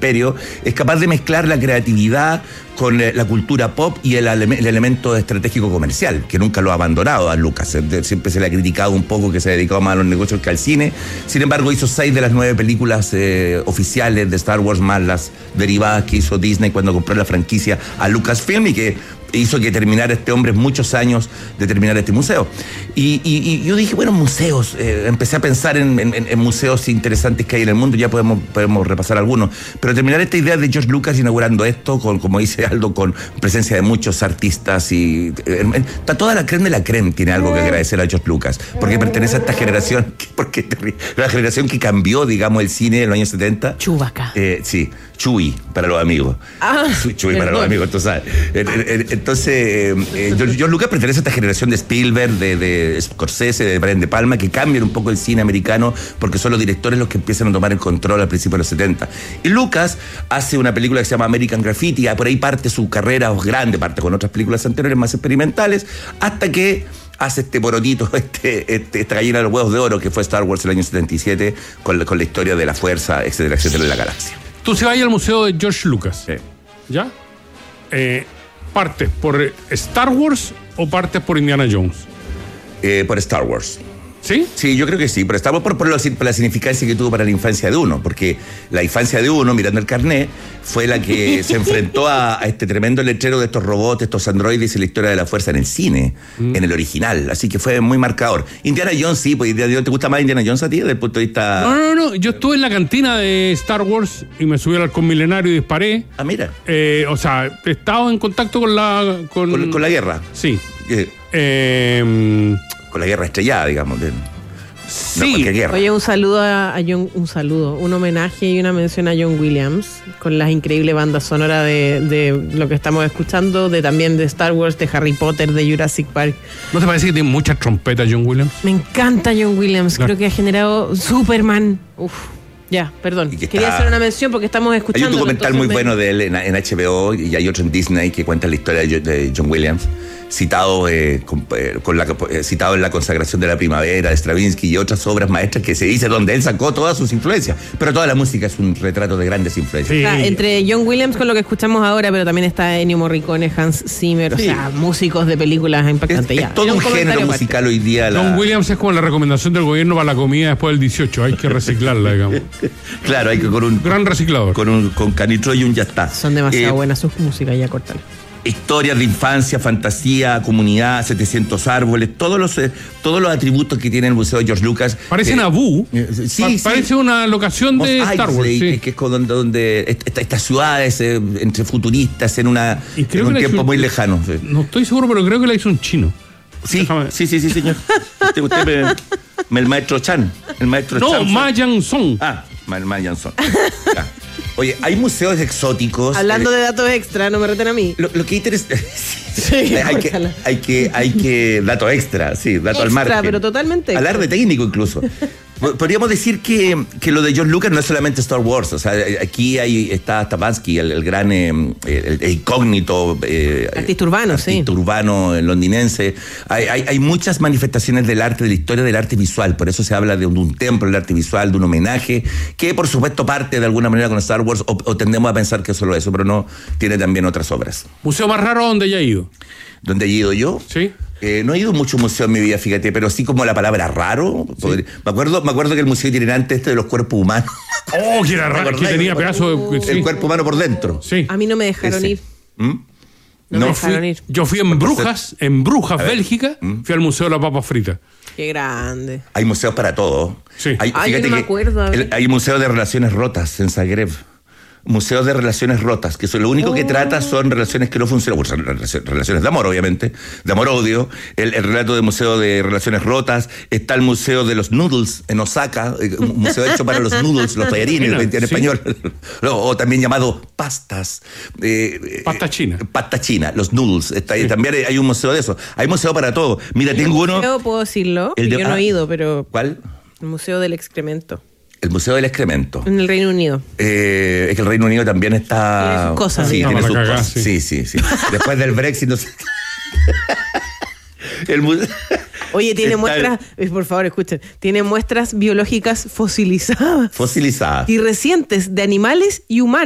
imperio, es capaz de mezclar la creatividad con la cultura pop y el elemento estratégico comercial, que nunca lo ha abandonado a Lucas. Siempre se le ha criticado un poco que se ha dedicado más a los negocios que al cine. Sin embargo, hizo 6 de las 9 películas oficiales de Star Wars, más las derivadas que hizo Disney cuando compró la franquicia a Lucasfilm, y que hizo que terminara este hombre muchos años de terminar este museo. Y yo dije, bueno, museos, empecé a pensar en museos interesantes que hay en el mundo, ya podemos repasar algunos, pero terminar esta idea de George Lucas inaugurando esto, como dice Aldo, con presencia de muchos artistas, y está toda la creme de la creme, tiene algo que agradecer a George Lucas, porque pertenece a esta generación, la generación que cambió, digamos, el cine en los años 70. Chewbacca. Sí, Chewie para los amigos. Chewie para los amigos, tú sabes. Entonces, George Lucas pertenece a esta generación de Spielberg, de Scorsese, de Brian De Palma, que cambian un poco el cine americano, porque son los directores los que empiezan a tomar el control al principio de los 70. Y Lucas hace una película que se llama American Graffiti, por ahí parte su carrera grande, parte con otras películas anteriores más experimentales, hasta que hace este porotito, esta gallina de los huevos de oro que fue Star Wars el año 77, con la historia de la fuerza, etcétera, etcétera, de la galaxia. Tú se vas al museo de George Lucas. Sí. ¿Ya? ¿Partes por Star Wars o partes por Indiana Jones? Por Star Wars. ¿Sí? Sí, yo creo que sí, pero estamos por la significancia que tuvo para la infancia de uno, porque la infancia de uno, mirando el carnet, fue la que se enfrentó a este tremendo letrero de estos robots, estos androides y la historia de la fuerza en el cine, en el original, así que fue muy marcador. Indiana Jones, sí, pues ¿te gusta más Indiana Jones a ti desde el punto de vista...? No, yo estuve en la cantina de Star Wars y me subí al halcón milenario y disparé. Ah, mira. O sea, he estado en contacto con la... Con la guerra. Sí. Con la guerra estrellada, digamos. Sí. No, oye, un saludo a John, un homenaje y una mención a John Williams con las increíbles bandas sonoras de lo que estamos escuchando, también de Star Wars, de Harry Potter, de Jurassic Park. ¿No te parece que tiene muchas trompetas John Williams? Me encanta John Williams, Claro. creo que ha generado Superman. Ya, perdón. Quería hacer una mención porque estamos escuchando. Hay un documental muy bueno de él en HBO, y hay otro en Disney que cuenta la historia de John Williams, citado citado en La consagración de la primavera de Stravinsky y otras obras maestras, que se dice donde él sacó todas sus influencias. Pero toda la música es un retrato de grandes influencias. Sí. O sea, entre John Williams con lo que escuchamos ahora, pero también está Ennio Morricone, Hans Zimmer, o sea, músicos de películas impactantes. Es todo un género musical hoy día. John Williams es como la recomendación del gobierno para la comida después del 18. Hay que reciclarla, digamos. Claro, hay que Gran reciclador. con canitroyum ya está. Son demasiado buenas sus músicas, ya córtale. Historias de infancia, fantasía, comunidad, 700 árboles, todos los atributos que tiene el Museo de George Lucas. Parece Naboo. Sí, parece una locación de Star Wars. Sí. Que es donde estas ciudades entre futuristas en un tiempo muy lejano. Sí. No estoy seguro, pero creo que la hizo un chino. Sí, señor. Usted el maestro Chan. No, Ma Yang-song. Ma Yang-song. Oye, hay museos exóticos. Hablando de datos extra, no me reten a mí. Lo que interesa. Sí, hay que dato extra, sí, dato al margen. Pero totalmente. Hablar de técnico incluso. Podríamos decir que lo de George Lucas no es solamente Star Wars. O sea, aquí está Stabansky, el gran el incógnito artista urbano londinense. Hay muchas manifestaciones del arte, de la historia del arte visual. Por eso se habla de un templo del arte visual, de un homenaje, que por supuesto parte de alguna manera con Star Wars, o tendemos a pensar que es solo eso, pero no, tiene también otras obras. ¿Museo más raro donde haya ido? ¿Dónde he ido yo? Sí. No he ido mucho museo en mi vida, fíjate, pero sí como la palabra raro. Sí. Me acuerdo que el museo itinerante de los cuerpos humanos. Oh, que era raro, que tenía pedazos de... El cuerpo humano por dentro. Sí. A mí no me dejaron ir. No me dejaron ir. Yo fui en Brujas, Bélgica, fui al Museo de la Papa Frita. Qué grande. Hay museos para todo. Sí. Yo no me acuerdo. Hay museo de relaciones rotas en Zagreb. Museos de relaciones rotas, que lo único que trata son relaciones que no funcionan, relaciones de amor, obviamente, de amor-odio. El relato de museo de relaciones rotas. Está el museo de los noodles en Osaka, un museo hecho para los noodles, los tallarines en español, o también llamado pastas. Pasta china. Pasta china, los noodles. También hay un museo de eso. Hay museo para todo. Mira, tengo uno. Museo, puedo decirlo, yo no he ido, pero... ¿Cuál? El Museo del Excremento. El Museo del Excremento. En el Reino Unido. Es que el Reino Unido también está... Tiene sus cosas. Sí, tiene sus cosas. Sí. Sí. Después del Brexit, no sé... Oye, tiene muestras... Por favor, escuchen. Tiene muestras biológicas fosilizadas. Fosilizadas. Y recientes de animales y humanos.